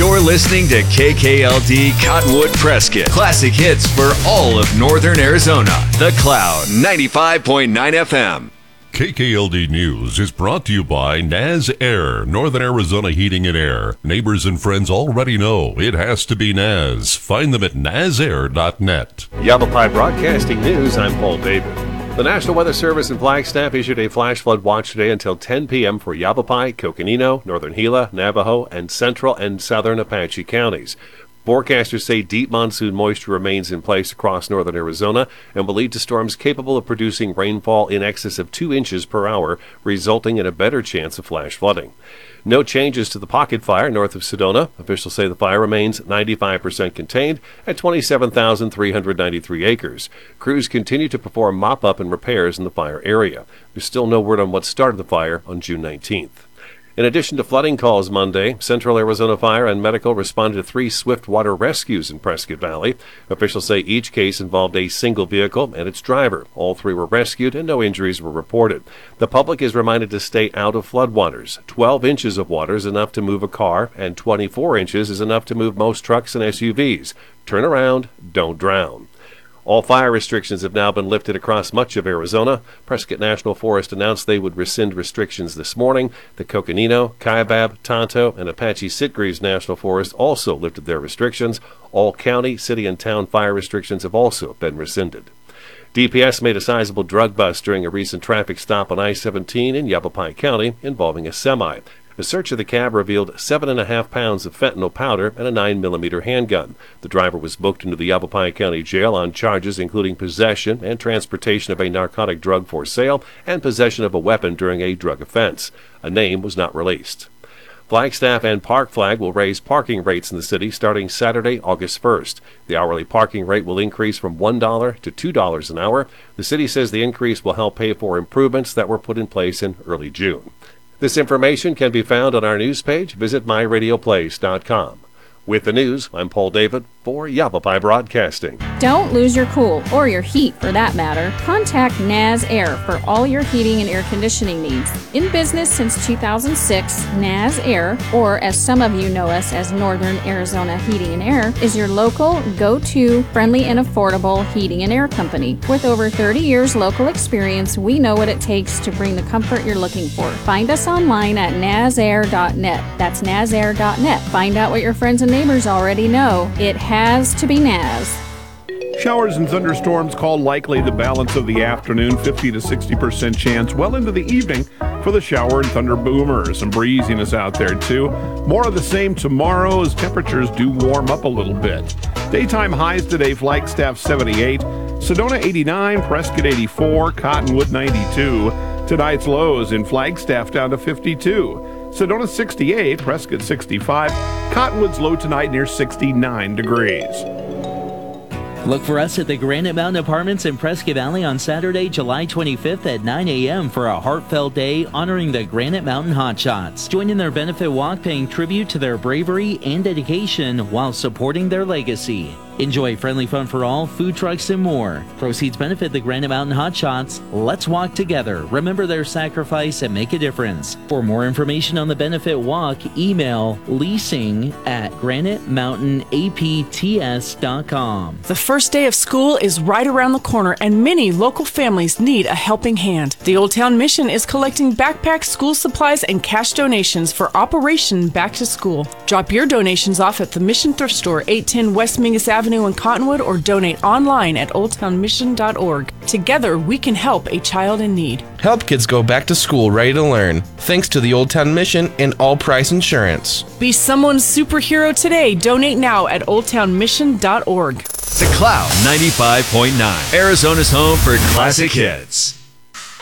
You're listening to KKLD Cottonwood Prescott. Classic hits for all of Northern Arizona. The Cloud, 95.9 FM. KKLD News is brought to you by Naz Air, Northern Arizona Heating and Air. Neighbors and friends already know it has to be Naz. Find them at nazair.net. Yavapai Broadcasting News, I'm Paul David. The National Weather Service in Flagstaff issued a flash flood watch today until 10 p.m. for Yavapai, Coconino, Northern Gila, Navajo, and Central and Southern Apache counties. Forecasters say deep monsoon moisture remains in place across northern Arizona and will lead to storms capable of producing rainfall in excess of 2 inches per hour, resulting in a better chance of flash flooding. No changes to the pocket fire north of Sedona. Officials say the fire remains 95% contained at 27,393 acres. Crews continue to perform mop-up and repairs in the fire area. There's still no word on what started the fire on June 19th. In addition to flooding calls Monday, Central Arizona Fire and Medical responded to 3 swift water rescues in Prescott Valley. Officials say each case involved a single vehicle and its driver. All 3 were rescued and no injuries were reported. The public is reminded to stay out of floodwaters. 12 inches of water is enough to move a car, and 24 inches is enough to move most trucks and SUVs. Turn around, don't drown. All fire restrictions have now been lifted across much of Arizona. Prescott National Forest announced they would rescind restrictions this morning. The Coconino, Kaibab, Tonto, and Apache Sitgreaves National Forest also lifted their restrictions. All county, city, and town fire restrictions have also been rescinded. DPS made a sizable drug bust during a recent traffic stop on I-17 in Yavapai County involving a semi. A search of the cab revealed 7.5 pounds of fentanyl powder and a 9mm handgun. The driver was booked into the Yavapai County Jail on charges including possession and transportation of a narcotic drug for sale and possession of a weapon during a drug offense. A name was not released. Flagstaff and Park Flag will raise parking rates in the city starting Saturday, August 1st. The hourly parking rate will increase from $1 to $2 an hour. The city says the increase will help pay for improvements that were put in place in early June. This information can be found on our news page. Visit myradioplace.com. With the news, I'm Paul David for Yavapai Broadcasting. Don't lose your cool, or your heat for that matter. Contact Naz Air for all your heating and air conditioning needs. In business since 2006, Naz Air, or as some of you know us as Northern Arizona Heating and Air, is your local, go-to, friendly and affordable heating and air company. With over 30 years local experience, we know what it takes to bring the comfort you're looking for. Find us online at nazair.net. That's nazair.net. Find out what your friends and neighbors already know. It has to be Naz. Showers and thunderstorms called likely the balance of the afternoon, 50 to 60% chance well into the evening for the shower and thunder boomers. Some breeziness out there too. More of the same tomorrow as temperatures do warm up a little bit. Daytime highs today, Flagstaff 78, Sedona 89, Prescott 84, Cottonwood 92. Tonight's lows in Flagstaff down to 52. Sedona 68, Prescott 65, Cottonwood's low tonight near 69 degrees. Look for us at the Granite Mountain Apartments in Prescott Valley on Saturday, July 25th at 9 a.m. for a heartfelt day honoring the Granite Mountain Hotshots. Join in their benefit walk paying tribute to their bravery and dedication while supporting their legacy. Enjoy friendly fun for all, food trucks, and more. Proceeds benefit the Granite Mountain Hotshots. Let's walk together. Remember their sacrifice and make a difference. For more information on the benefit walk, email leasing@granitemountainapts.com. The first day of school is right around the corner, and many local families need a helping hand. The Old Town Mission is collecting backpacks, school supplies, and cash donations for Operation Back to School. Drop your donations off at the Mission Thrift Store, 810 West Mingus Avenue in Cottonwood, or donate online at oldtownmission.org. Together, we can help a child in need. Help kids go back to school ready to learn. Thanks to the Old Town Mission and All Price Insurance. Be someone's superhero today. Donate now at oldtownmission.org. The Cloud 95.9, Arizona's home for classic hits.